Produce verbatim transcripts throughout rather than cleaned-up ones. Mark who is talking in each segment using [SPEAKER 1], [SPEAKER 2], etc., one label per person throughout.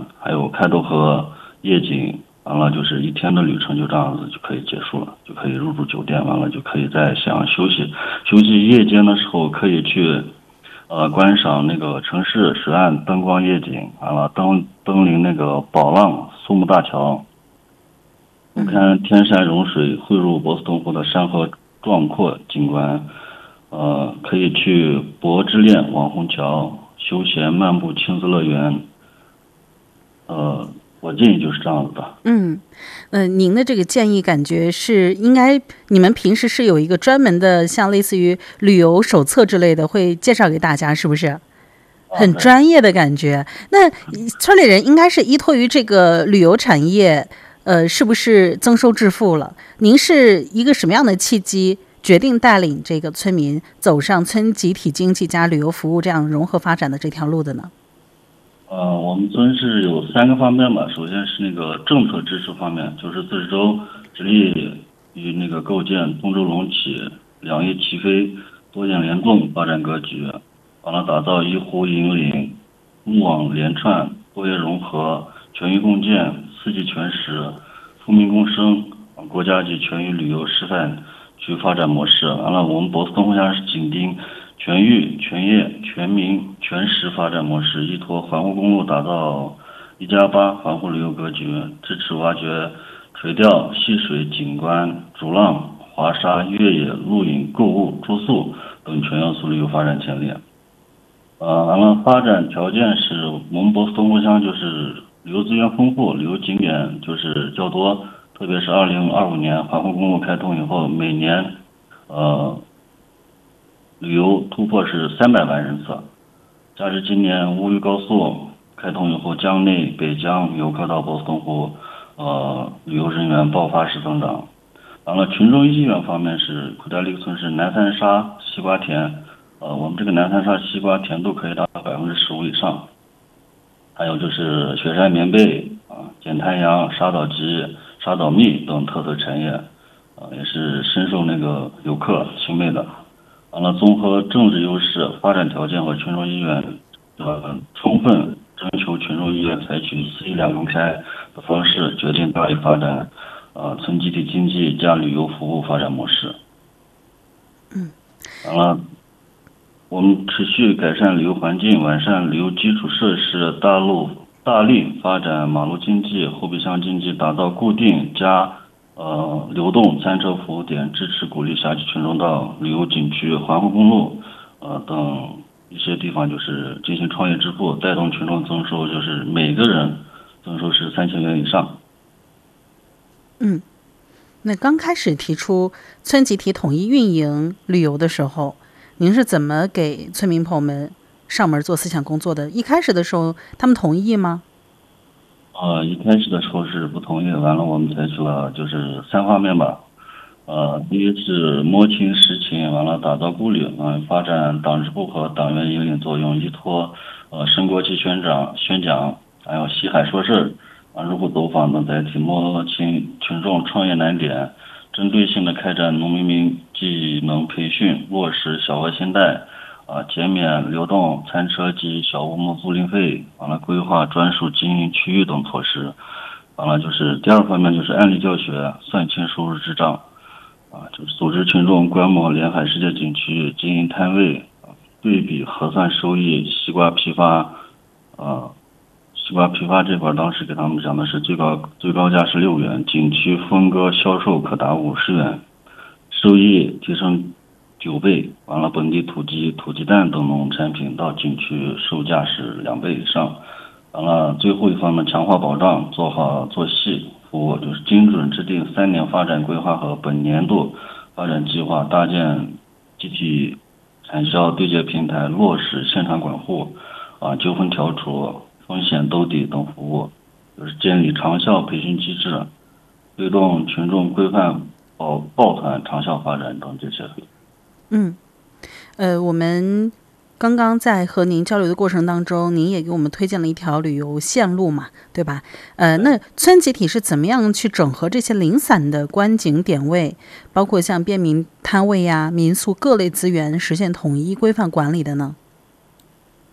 [SPEAKER 1] 玩，还有开渡河夜景，完了就是一天的旅程就这样子就可以结束了，就可以入住酒店，完了就可以在想休息休息夜间的时候可以去呃观赏那个城市水岸灯光夜景，完了登登临那个宝浪苏木大桥，俯瞰天山融水汇入博斯通湖的山河壮阔景观，呃，可以去博之恋网红桥、休闲漫步亲子乐园，呃，我建议就是这样子的。
[SPEAKER 2] 嗯，呃，您的这个建议感觉是应该你们平时是有一个专门的，像类似于旅游手册之类的，会介绍给大家，是不是？很专业的感觉。那村里人应该是依托于这个旅游产业，呃，是不是增收致富了？您是一个什么样的契机决定带领这个村民走上村集体经济加旅游服务这样融合发展的这条路的呢？
[SPEAKER 1] 呃，我们村是有三个方面吧。首先是那个政策支持方面，就是自治州致力于那个构建东周隆起、两翼齐飞、多线联动发展格局，完了打造一湖引领、目网连串、多业融合、全域共建、四季全食、富民共生、国家级全域旅游示范区发展模式。完了，我们博斯通湖乡是紧盯全域、全业、全民、全食发展模式，依托环湖公路打造一加八环湖旅游格局，支持挖掘垂钓、戏水景观、逐浪、滑沙、越野、露营、购物、住宿等全要素旅游发展潜力。呃，完了，发展条件是我们博斯通湖乡就是旅游资源丰富，旅游景点就是较多，特别是二零二五年环湖公路开通以后，每年呃旅游突破是三百万人次，加之今年乌渝高速开通以后，江内北江游客到博斯通湖，呃，旅游人员爆发式增长。完了，群众意愿方面是口袋里村是南三沙西瓜田，呃，我们这个南三沙西瓜甜度可以达到百分之十五以上。还有就是雪山棉被啊、剪滩羊、沙枣鸡、沙枣蜜等特色产业，啊、也是深受那个游客青睐的。完了，综合政治优势、发展条件和群众意愿，呃，充分征求群众意愿，采取私议两公开的方式，决定大力发展，呃，村集体经济加旅游服务发展模式。
[SPEAKER 2] 嗯，
[SPEAKER 1] 完了，我们持续改善旅游环境，完善旅游基础设施，大路大力发展马路经济、后备箱经济，打造固定加呃，流动餐车服务点，支持鼓励辖区群众到旅游景区、环湖公路，呃等一些地方就是进行创业致富，带动群众增收，就是每个人增收是三千元以上。
[SPEAKER 2] 嗯，那刚开始提出村集体统一运营旅游的时候，您是怎么给村民朋友们上门做思想工作的？一开始的时候，他们同意吗？
[SPEAKER 1] 呃，一开始的时候是不同意，完了我们采取了就是三方面吧。呃，第一是摸清实情，完了打造顾虑，嗯、呃，发展党支部和党员引领作用，依托呃升国旗宣讲、宣讲，还有西海说事啊，入户走访等载体，摸清群众创业难点，针对性的开展农民民技能培训，落实小额信贷。啊，减免流动餐车及小物木租赁费，完了规划专属经营区域等措施，完了就是第二方面就是案例教学，算清收入支账，啊，就是组织群众观摩连海世界景区，经营摊位，啊，对比核算收益，西瓜批发，啊，西瓜批发这块当时给他们讲的是最高最高价是六元，景区分割销售可达五十元，收益提升九倍，完了本地土鸡、土鸡蛋等农产品到景区售价是两倍以上。完了，最后一方面强化保障，做好做细服务，就是精准制定三年发展规划和本年度发展计划，搭建集体产销对接平台，落实现场管护，啊，纠纷调处、风险兜底等服务，就是建立长效培训机制，推动群众规范抱抱团长效发展等这些。
[SPEAKER 2] 嗯，呃，我们刚刚在和您交流的过程当中，您也给我们推荐了一条旅游线路嘛，对吧？呃，那村集体是怎么样去整合这些零散的观景点位，包括像便民摊位呀、民宿各类资源，实现统一规范管理的呢？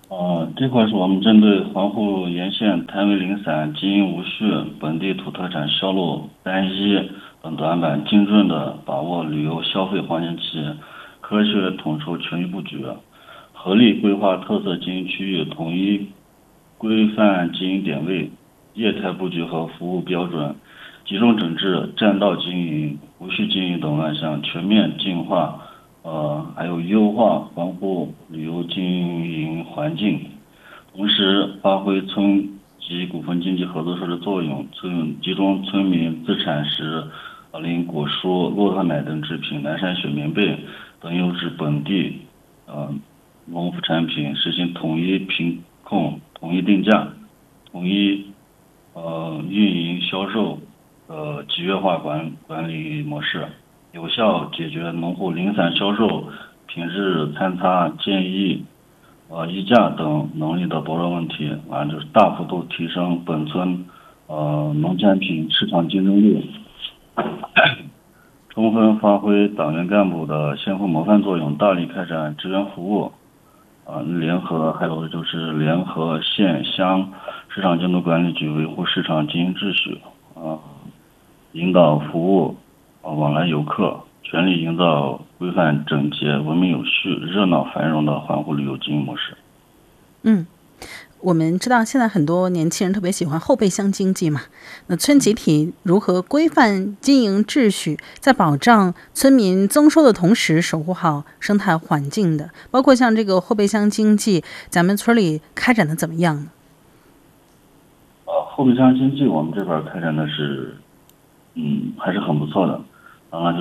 [SPEAKER 1] 呃，这块是我们针对环沪沿线摊位零散、经营无序、本地土特产销路单一等短板，精准的把握旅游消费黄金期，科学统筹全域布局，合理规划特色经营区域，统一规范经营点位、业态布局和服务标准，集中整治占道经营、无序经营等乱象，全面净化呃，还有优化环沪旅游经营环境，同时发挥村级股份经济合作社的作用，村集中村民自产石、老林果蔬、骆驼奶等制品、南山雪棉被等优质本地呃农副产品，实行统一品控、统一定价、统一呃运营销售呃集约化管管理模式。有效解决农户零散销售、品质参差、建议、呃议价等能力的薄弱问题，完就是大幅度提升本村呃农产品市场竞争力，充分发挥党员干部的先锋模范作用，大力开展支援服务，啊、呃，联合还有就是联合县乡市场监督管理局维护市场经营秩序，啊、呃，引导服务。往来游客，全力营造规范整洁、文明有序、热闹繁荣的环沪旅游经营模式。
[SPEAKER 2] 嗯，我们知道现在很多年轻人特别喜欢后备箱经济嘛，那村集体如何规范经营秩序，在保障村民增收的同时，守护好生态环境的，包括像这个后备箱经济，咱们村里开展的怎么样呢？
[SPEAKER 1] 呃，后备箱经济我们这边开展的是，嗯，还是很不错的。然后就是，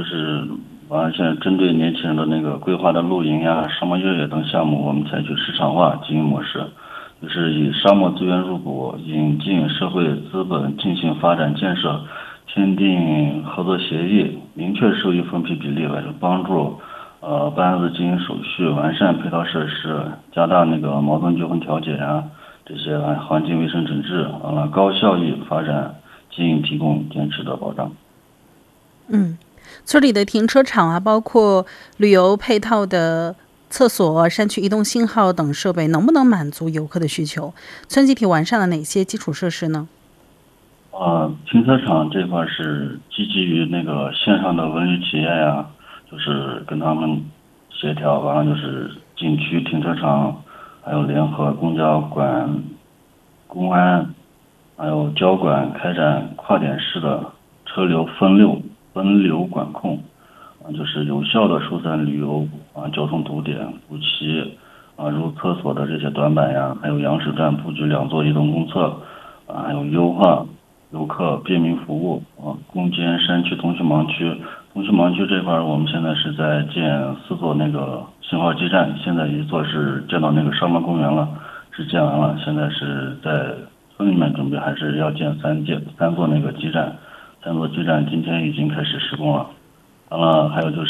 [SPEAKER 1] 完了现在针对年轻人的那个规划的露营呀、沙漠越野等项目，我们采取市场化经营模式，就是以沙漠资源入股，引进社会资本进行发展建设，签订合作协议，明确收益分配比例，来帮助呃班子经营手续，完善配套设施，加大那个矛盾纠纷调解呀，这些环境卫生整治，完了高效益发展经营提供坚持的保障。
[SPEAKER 2] 嗯。村里的停车场啊，包括旅游配套的厕所、山区移动信号等设备，能不能满足游客的需求？村集体完善了哪些基础设施呢？
[SPEAKER 1] 呃，停车场这块是积极于那个线上的文旅企业呀，就是跟他们协调，完了就是景区停车场，还有联合公交管、公安，还有交管开展跨点式的车流分流。分流管控，啊，就是有效的疏散旅游啊交通堵点、堵期啊如厕所的这些短板呀，还有羊屎站布局两座移动公厕，啊，还有优化游客便民服务啊，攻坚山区通讯盲区。通讯盲区这块，我们现在是在建四座那个信号基站，现在一座是建到那个沙漠公园了，是建完了，现在是在村里面准备还是要建三建三座那个基站。三座基站今天已经开始施工了，完了还有就是，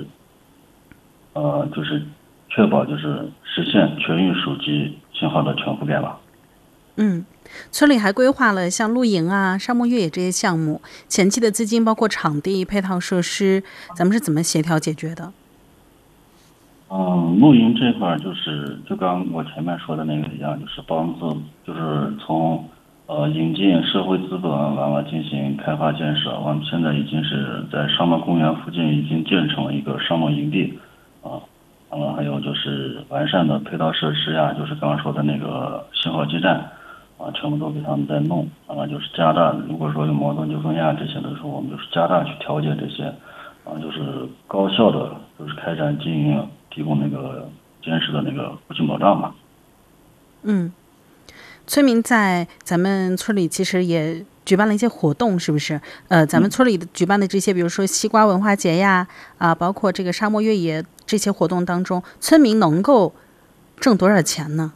[SPEAKER 1] 呃，就是确保就是实现全域手机信号的全覆盖吧。
[SPEAKER 2] 嗯，村里还规划了像露营啊、沙漠越野这些项目，前期的资金包括场地、配套设施，咱们是怎么协调解决的？
[SPEAKER 1] 嗯，露营这块就是就刚我前面说的那个一样，就是帮助就是从。呃，引进社会资本，完了进行开发建设。我们现在已经是在沙漠公园附近已经建成了一个沙漠营地，啊，完了还有就是完善的配套设施呀，就是刚刚说的那个信号基站，啊，全部都给他们在弄。完了就是加大，如果说有矛盾纠纷呀这些的时候，我们就是加大去调解这些，啊，就是高效的就是开展经营，提供那个坚实的那个服务保障吧。
[SPEAKER 2] 嗯。村民在咱们村里其实也举办了一些活动，是不是？呃，咱们村里的举办的这些，比如说西瓜文化节呀，啊，包括这个沙漠越野这些活动当中，村民能够挣多少钱呢？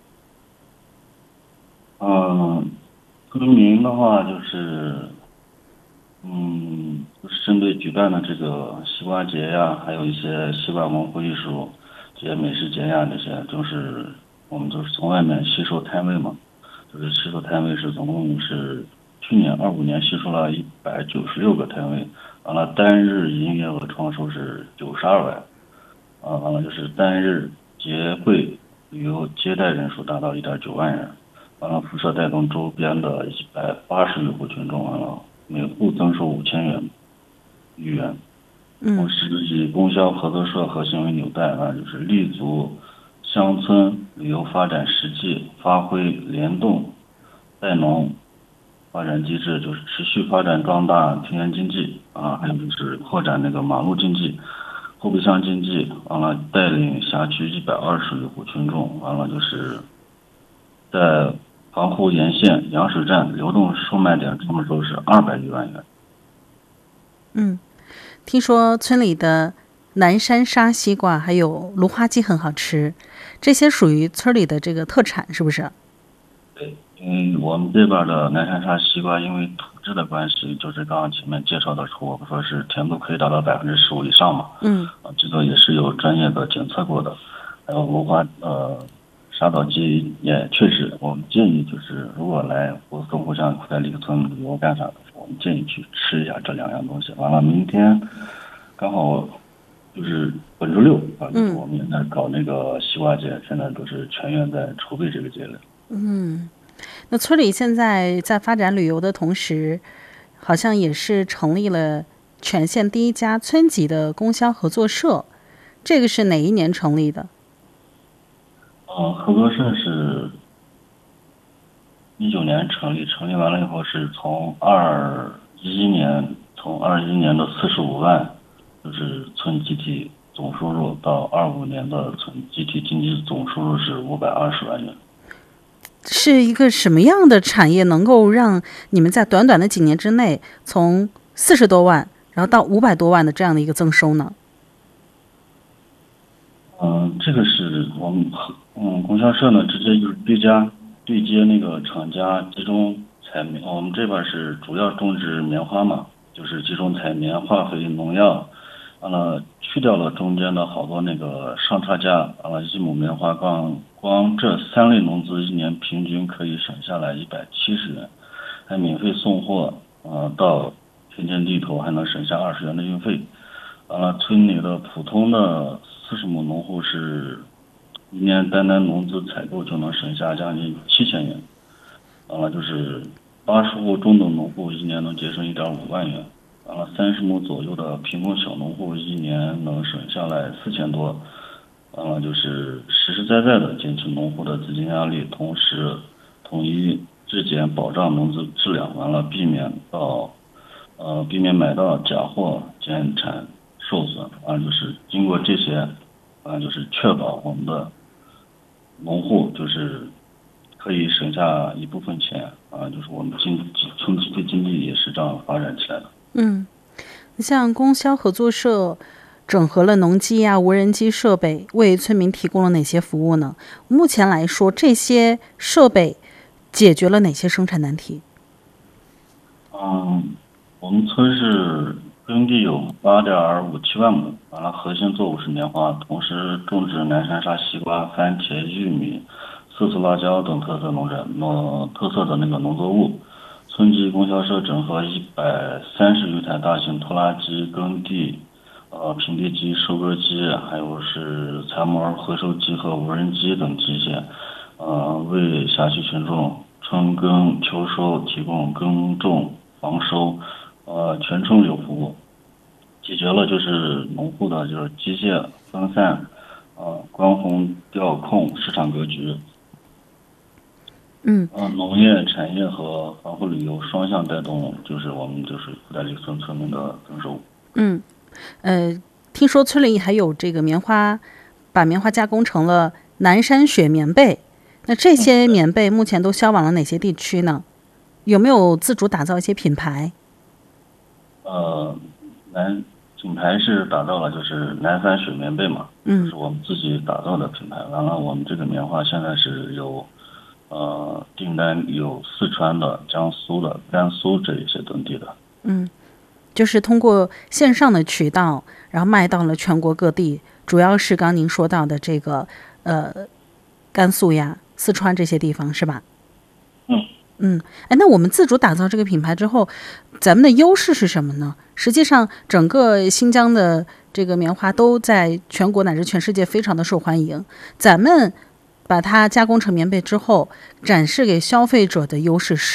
[SPEAKER 1] 嗯，村民的话就是，嗯，就是针对举办的这个西瓜节呀，还有一些西瓜文化艺术节、美食节呀，这些就是我们就是从外面吸收摊位嘛。就是吸收摊位是总共是去年二五年吸收了一百九十六个摊位，完了单日营业额创收是九十二万，啊，完了就是单日结汇旅游接待人数达到一点九万人，完了辐射带动周边的一百八十余户群众，完了每户增收五千元余元。同时以供销合作社核心为纽带，啊，就是立足乡村旅游发展实际，发挥联动带农发展机制，就是持续发展壮大田园经济啊，还有就是扩展那个马路经济、后备箱经济，完了带领辖区一百二十余户群众，完了就是在庞湖沿线洋水站流动售卖点成本收是二百余万元。
[SPEAKER 2] 嗯，听说村里的南山沙西瓜还有芦花鸡很好吃，这些属于村里的这个特产，是不是？
[SPEAKER 1] 对，因为我们这边的南山沙西瓜，因为土质的关系，就是刚刚前面介绍的出，我们说是甜度可以达到百分之十五以上嘛。
[SPEAKER 2] 嗯，
[SPEAKER 1] 啊，这个也是有专业的检测过的。还有芦花呃沙枣鸡也确实，我们建议就是如果来我松湖乡在里克村旅游干啥的，我们建议去吃一下这两样东西。完了，明天刚好就是本周六啊，就是我们也在搞那个西瓜节，现在都是全员在筹备这个节了。
[SPEAKER 2] 嗯，那村里现在在发展旅游的同时，好像也是成立了全县第一家村级的供销合作社，这个是哪一年成立的？
[SPEAKER 1] 呃，合作社是一九年成立，成立完了以后是从二一年，从二一年的四十五万，就是村集体总收入，到二五年的村集体经济总收入是五百二十万元。
[SPEAKER 2] 是一个什么样的产业能够让你们在短短的几年之内从四十多万然后到五百多万的这样的一个增收呢？
[SPEAKER 1] 嗯、呃，这个是我们嗯供销社呢直接就是对家对接那个厂家集中采棉，我们这边是主要种植棉花嘛，就是集中采棉化肥农药，完了去掉了中间的好多那个上差价，完了一亩棉花光光这三类农资一年平均可以省下来一百七十元，还免费送货，呃到田间地头还能省下二十元的运费。完了村里的普通的四十亩农户是一年单单农资采购就能省下将近七千元，完了就是八十户中等农户一年能节省一点五万元。完了，三十亩左右的贫困小农户一年能省下来四千多。完了，就是实实在在的减轻农户的资金压力，同时统一质检保障农资质量，完了避免到呃避免买到假货减产受损。完了就是经过这些，完了就是确保我们的农户就是可以省下一部分钱啊，就是我们经村集体经济也是这样发展起来的。
[SPEAKER 2] 嗯，像供销合作社整合了农机啊、无人机设备，为村民提供了哪些服务呢？目前来说，这些设备解决了哪些生产难题？
[SPEAKER 1] 嗯，我们村是耕地有八点五七万亩，完了核心作物是棉花，同时种植南山沙西瓜、番茄、玉米、色素辣椒等特色农产农特色的那个农作物。村级供销社整合一百三十余台大型拖拉机、耕地、呃平地机、收割机，还有是材膜回收机和无人机等机械，呃，为辖区群众春耕秋收提供耕种、防收，呃全程有服务，解决了就是农户的就是机械分散、呃光红调控、市场格局。
[SPEAKER 2] 嗯，
[SPEAKER 1] 呃，农业产业和防护旅游双向带动，就是我们就是布袋里村村民的增收。
[SPEAKER 2] 嗯，呃，听说村里还有这个棉花，把棉花加工成了南山雪棉被。那这些棉被目前都销往了哪些地区呢？有没有自主打造一些品牌？
[SPEAKER 1] 呃，南品牌是打造了就是南山雪棉被嘛，
[SPEAKER 2] 嗯，
[SPEAKER 1] 是我们自己打造的品牌。完了，我们这个棉花现在是有。呃，订单有四川的、江苏的、甘肃这一些等地的。
[SPEAKER 2] 嗯，就是通过线上的渠道，然后卖到了全国各地，主要是刚您说到的这个呃，甘肃呀、四川这些地方是吧？
[SPEAKER 1] 嗯
[SPEAKER 2] 嗯，哎，那我们自主打造这个品牌之后，咱们的优势是什么呢？实际上，整个新疆的这个棉花都在全国乃至全世界非常的受欢迎，咱们把它加工成棉被之后，展示给消费者的优势是